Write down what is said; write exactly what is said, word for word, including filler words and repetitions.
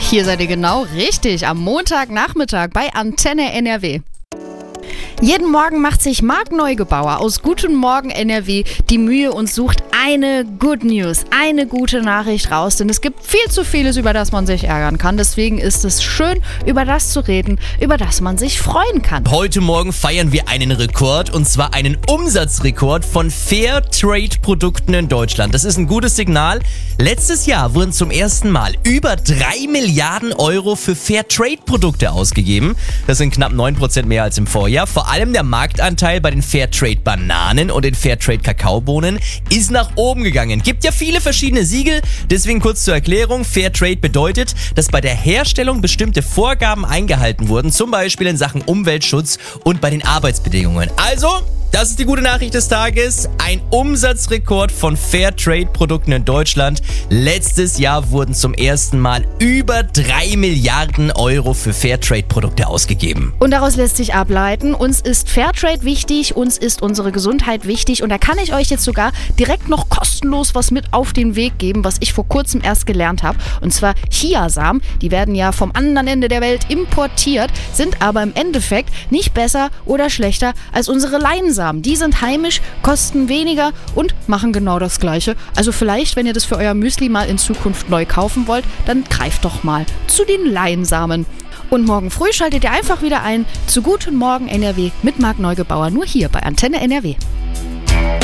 Hier seid ihr genau richtig, am Montagnachmittag bei Antenne N R W. Jeden Morgen macht sich Marc Neugebauer aus Guten Morgen N R W die Mühe und sucht eine Good News, eine gute Nachricht raus. Denn es gibt viel zu vieles, über das man sich ärgern kann. Deswegen ist es schön, über das zu reden, über das man sich freuen kann. Heute Morgen feiern wir einen Rekord, und zwar einen Umsatzrekord von Fairtrade-Produkten in Deutschland. Das ist ein gutes Signal. Letztes Jahr wurden zum ersten Mal über drei Milliarden Euro für Fairtrade-Produkte ausgegeben. Das sind knapp neun Prozent mehr als im Vorjahr. Vor allem der Marktanteil bei den Fairtrade-Bananen und den Fairtrade-Kakaobohnen ist nach oben gegangen. Gibt ja viele verschiedene Siegel, deswegen kurz zur Erklärung. Fairtrade bedeutet, dass bei der Herstellung bestimmte Vorgaben eingehalten wurden, zum Beispiel in Sachen Umweltschutz und bei den Arbeitsbedingungen. Also, das ist die gute Nachricht des Tages. Ein Umsatzrekord von Fairtrade-Produkten in Deutschland. Letztes Jahr wurden zum ersten Mal über drei Milliarden Euro für Fairtrade-Produkte ausgegeben. Und daraus lässt sich ableiten, uns ist Fairtrade wichtig, uns ist unsere Gesundheit wichtig. Und da kann ich euch jetzt sogar direkt noch kostenlos was mit auf den Weg geben, was ich vor kurzem erst gelernt habe. Und zwar Chiasamen. Die werden ja vom anderen Ende der Welt importiert, sind aber im Endeffekt nicht besser oder schlechter als unsere Leinsamen. Die sind heimisch, kosten weniger und machen genau das Gleiche. Also vielleicht, wenn ihr das für euer Müsli mal in Zukunft neu kaufen wollt, dann greift doch mal zu den Leinsamen. Und morgen früh schaltet ihr einfach wieder ein zu Guten Morgen N R W mit Marc Neugebauer, nur hier bei Antenne N R W.